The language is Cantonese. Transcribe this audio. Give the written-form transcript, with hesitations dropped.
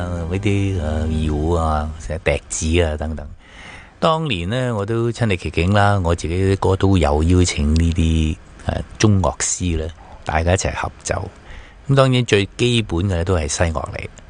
嗰啲謠啊、笛子啊等等。當年呢，我都親歷其境啦，我自己啲歌都有邀請呢啲中樂師咧，大家一齊合奏。咁當然最基本嘅都係西樂嚟。